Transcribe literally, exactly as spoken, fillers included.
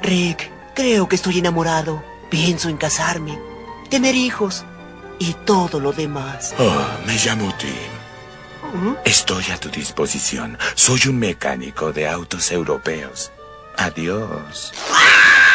Rick, creo que estoy enamorado. Pienso en casarme, tener hijos y todo lo demás. Oh, me llamo Tim. ¿Mm? Estoy a tu disposición. Soy un mecánico de autos europeos. Adiós.